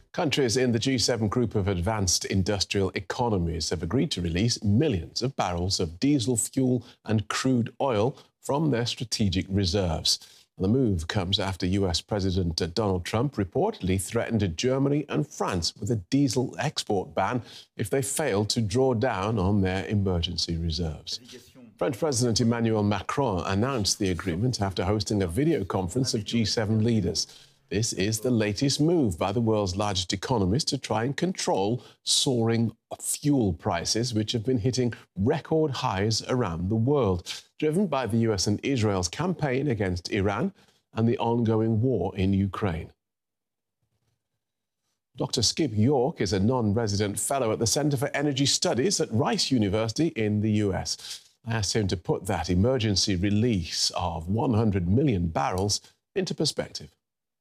Countries in the G7 group of advanced industrial economies have agreed to release millions of barrels of diesel fuel and crude oil from their strategic reserves. The move comes after US President Donald Trump reportedly threatened Germany and France with a diesel export ban if they fail to draw down on their emergency reserves. French President Emmanuel Macron announced the agreement after hosting a video conference of G7 leaders. This is the latest move by the world's largest economies to try and control soaring fuel prices, which have been hitting record highs around the world, driven by the US and Israel's campaign against Iran and the ongoing war in Ukraine. Dr. Skip York is a non-resident fellow at the Centre for Energy Studies at Rice University in the US. I asked him to put that emergency release of 100 million barrels into perspective.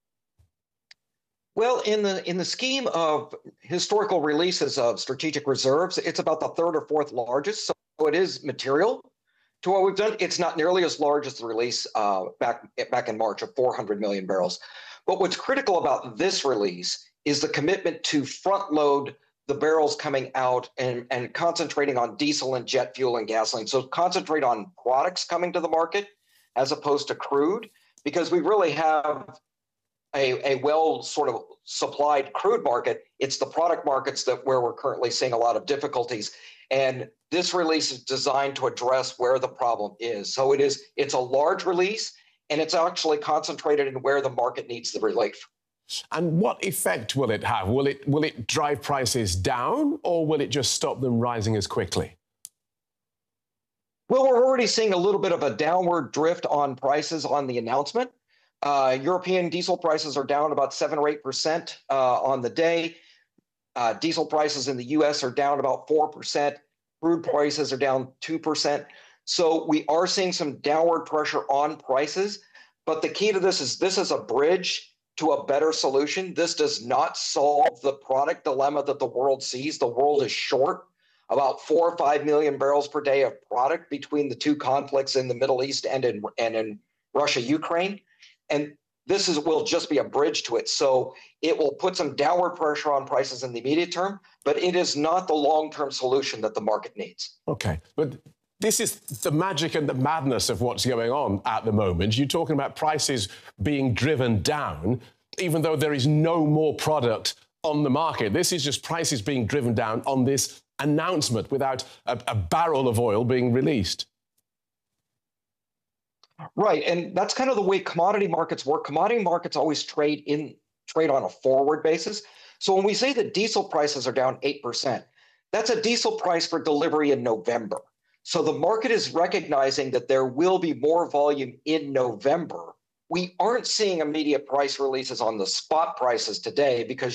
Well, in the scheme of historical releases of strategic reserves, it's about the third or fourth largest. So it is material to what we've done. It's not nearly as large as the release back in March of 400 million barrels. But what's critical about this release is the commitment to front load the barrels coming out and concentrating on diesel and jet fuel and gasoline. So concentrate on products coming to the market as opposed to crude, because we really have a well sort of supplied crude market. It's the product markets where we're currently seeing a lot of difficulties. And this release is designed to address where the problem is. So it's a large release, and it's actually concentrated in where the market needs the relief. And what effect will it have? Will it drive prices down, or will it just stop them rising as quickly? Well, we're already seeing a little bit of a downward drift on prices on the announcement. European diesel prices are down about 7 or 8% on the day. Diesel prices in the US are down about 4%. Crude prices are down 2%. So we are seeing some downward pressure on prices. But the key to this is a bridge to a better solution. This does not solve the product dilemma that the world sees. The world is short about 4 or 5 million barrels per day of product between the two conflicts in the Middle East and in Russia, Ukraine. And this will just be a bridge to it. So it will put some downward pressure on prices in the immediate term, but it is not the long-term solution that the market needs. OK, but this is the magic and the madness of what's going on at the moment. You're talking about prices being driven down, even though there is no more product on the market. This is just prices being driven down on this announcement without a barrel of oil being released. Right, and that's kind of the way commodity markets work. Commodity markets always trade on a forward basis. So when we say that diesel prices are down 8%, that's a diesel price for delivery in November. So the market is recognizing that there will be more volume in November. We aren't seeing immediate price releases on the spot prices today because